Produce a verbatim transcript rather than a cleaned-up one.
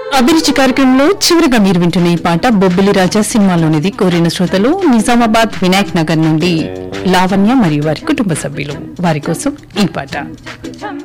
అభిరుచి కార్యక్రమంలో చివరిగా మీరు వింటున్న ఈ పాట బొబ్బిలి రాజా సినిమాలోనిది. కోరిన శ్రోతలు నిజామాబాద్ వినాయక్ నగర్ నుండి లావణ్య మరియు వారి కుటుంబ సభ్యులు. వారి కోసం ఈ పాట.